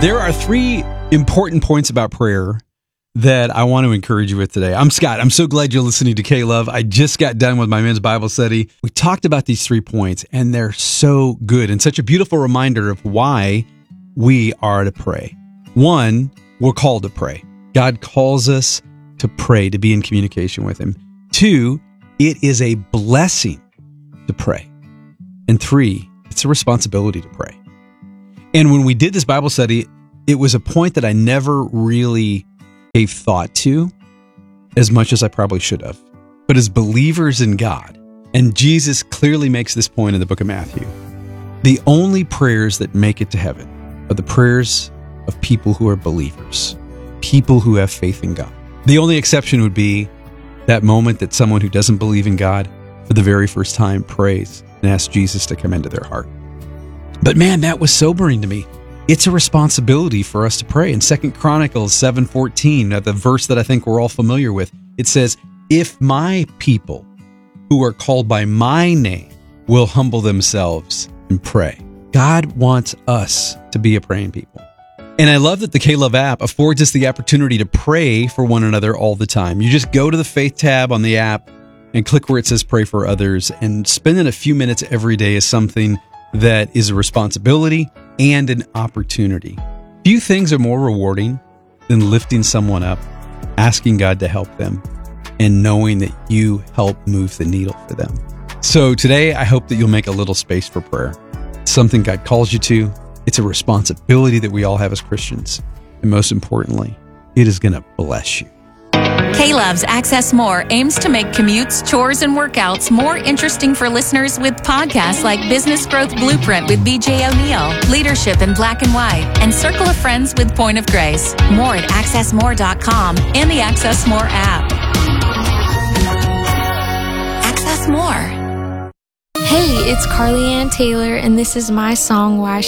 There are three important points about prayer that I want to encourage you with today. I'm Scott. I'm so glad you're listening to K-Love. I just got done with my men's Bible study. We talked about these 3 points, and they're so good and such a beautiful reminder of why we are to pray. 1, we're called to pray. God calls us to pray, to be in communication with Him. 2, it is a blessing to pray. And 3, it's a responsibility to pray. And when we did this Bible study, it was a point that I never really gave thought to as much as I probably should have. But as believers in God, and Jesus clearly makes this point in the book of Matthew, the only prayers that make it to heaven are the prayers of people who are believers, people who have faith in God. The only exception would be that moment that someone who doesn't believe in God for the very first time prays and asks Jesus to come into their heart. But man, that was sobering to me. It's a responsibility for us to pray. In 2 Chronicles 7:14, the verse that I think we're all familiar with, it says, "If my people who are called by my name will humble themselves and pray." God wants us to be a praying people. And I love that the K-Love app affords us the opportunity to pray for one another all the time. You just go to the Faith tab on the app and click where it says Pray for Others, and spending a few minutes every day is something that is a responsibility and an opportunity. Few things are more rewarding than lifting someone up, asking God to help them, and knowing that you help move the needle for them. So today, I hope that you'll make a little space for prayer. It's something God calls you to. It's a responsibility that we all have as Christians. And most importantly, it is going to bless you. K-Love's Access More aims to make commutes, chores, and workouts more interesting for listeners with podcasts like Business Growth Blueprint with BJ O'Neill, Leadership in Black and White, and Circle of Friends with Point of Grace. More at accessmore.com and the Access More app. Access More. Hey, it's Carly Ann Taylor, and this is my song, Why